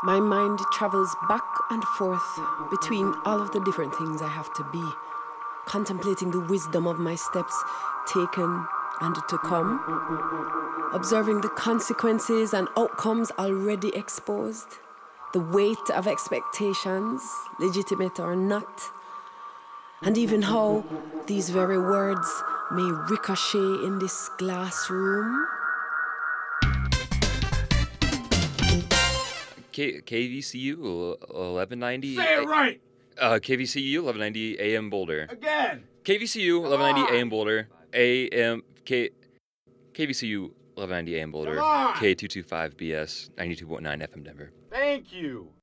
My mind travels back and forth between all of the different things I have to be, contemplating the wisdom of my steps taken and to come, observing the consequences and outcomes already exposed, the weight of expectations, legitimate or not, and even how these very words may ricochet in this glass room. KVCU 1190. Say it right! KVCU 1190 AM Boulder. Again! KVCU 1190 AM Boulder. KVCU 1190 AM Boulder. Come on! K225BS 92.9 FM Denver. Thank you!